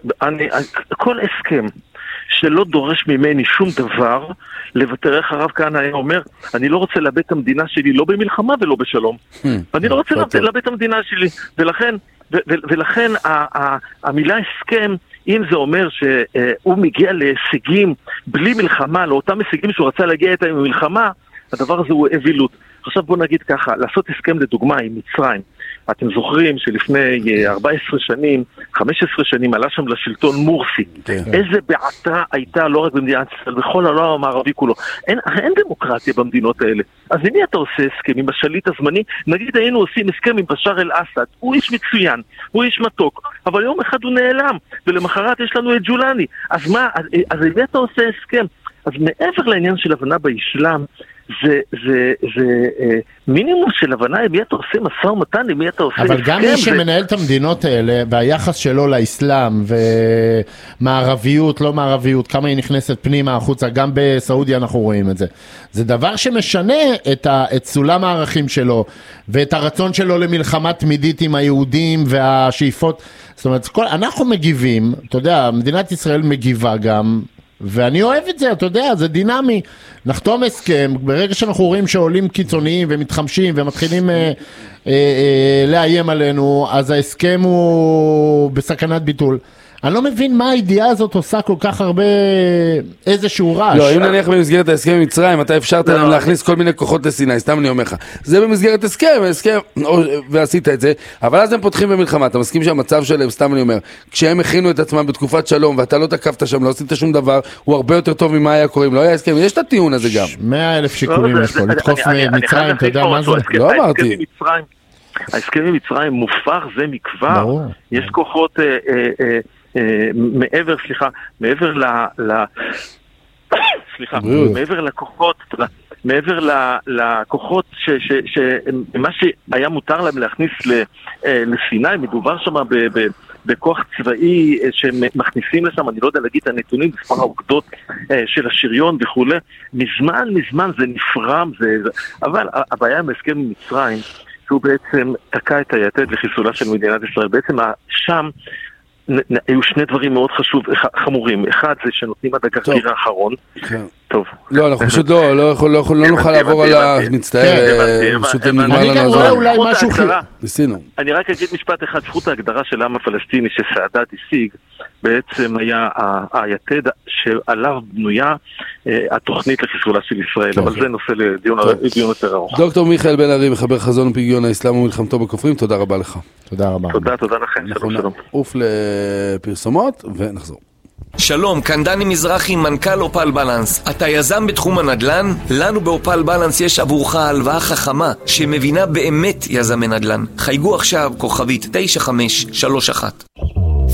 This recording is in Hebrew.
כל הסכם שלא דורש ממני שום דבר, לוותר, איך הרב כהנא היה אומר, אני לא רוצה לאבד את המדינה שלי לא במלחמה ולא בשלום. אני לא רוצה לאבד את המדינה שלי, ולכן המילה הסכם, אם זה אומר שהוא מגיע להישגים בלי מלחמה, לאותם הישגים שהוא רצה להגיע איתם עם מלחמה, הדבר הזה הוא אווילות. עכשיו בוא נגיד ככה, לעשות הסכם לדוגמה עם מצרים. אתם זוכרים שלפני 14 שנים, 15 שנים עלה שם לשלטון מורסי. איזה בעתה הייתה לא רק במדינת ישראל, בכל העולם המערבי כולו. אין דמוקרטיה במדינות האלה. אז עם מי אתה עושה הסכם? עם השליט הזמני? נגיד היינו עושים הסכם עם בשאר אל-אסד. הוא איש מצוין, הוא איש מתוק, אבל יום אחד הוא נעלם, ולמחרת יש לנו את ג'ולני. אז מה? אז עם מי אתה עושה הסכם? אז מעבר לעניין של הבנה באסלאם, זה מינימום של הבנה עם מי אתה עושה משא ומתן, עם מי אתה עושה אבל הסכם. גם מי שמנהל את המדינות האלה, והיחס שלו לאסלאם, ומערביות, לא מערביות, כמה היא נכנסת פנימה, החוצה, גם בסעודיה אנחנו רואים את זה. זה דבר שמשנה את סולם הערכים שלו, ואת הרצון שלו למלחמה תמידית עם היהודים, והשאיפות. זאת אומרת, אנחנו מגיבים, אתה יודע, מדינת ישראל מגיבה גם, ואני אוהב את זה, אתה יודע, זה דינמי. נחתום הסכם, ברגע שאנחנו רואים שעולים קיצוניים ומתחמשים ומתחילים לאיים עלינו, אז ההסכם הוא בסכנת ביטול. אני לא מבין מה הידיעה הזאת עושה כל כך הרבה איזשהו רעש. לא, אם נניח במסגרת ההסכם עם מצרים, אתה אפשרת להם להכניס כל מיני כוחות לסיני, סתם אני אומר לך. זה במסגרת הסכם, ועשית את זה, אבל אז הם פותחים במלחמה, אתה מסכים שהמצב שלהם, סתם אני אומר, כשהם הכינו את עצמם בתקופת שלום, ואתה לא תקפת שם, לא עשית שום דבר, הוא הרבה יותר טוב ממה היה קוראים, לא היה הסכם, יש את הטיעון הזה גם. 100,000 שיקולים יש פה, לתקוף מצרים, אתה יודע מה זה? לא אמרתי. ההסכם עם מצרים מופר זה מכבר, יש כוחות מעבר לכוחות שמה שהיה מותר להם להכניס לסיני, מדובר שם בכוח צבאי שמכניסים לשם, אני לא יודע להגיד את הנתונים, מספר העוקדות של השריון וכו', מזמן זה נפרם, אבל הבעיה עם הסכם עם מצרים, שהוא בעצם תקע את היתד לחיסולה של מדינת ישראל, בעצם שם היו שני דברים מאוד חמורים. אחד זה שנותנים עד הגרגיר האחרון. טוב. לא, אנחנו פשוט לא נוכל לעבור על המצטער. אני גם רואה אולי משהו ניסינו. אני רק אגיד משפט אחד, זכות ההגדרה של העם הפלסטיני שסאדאת השיג, בעצם היה היתד שעליו בנויה התוכנית לחיסולה של ישראל, אבל זה נושא לדיון יותר ארוך. דוקטור מיכאל בן ארי, מחבר חזון ופגיון האסלאם ומלחמתו בכופרים, תודה רבה לך. תודה רבה. תודה לכם. שלום. אוף לפרסומות ונחזור. שלום, כאן דני מזרחי, מנכ"ל אופל בלנס. אתה יזם בתחום הנדל"ן? לנו באופל בלנס יש עבורך הלוואה חכמה שמבינה באמת יזמי נדל"ן. חייגו עכשיו כוכבית 9531.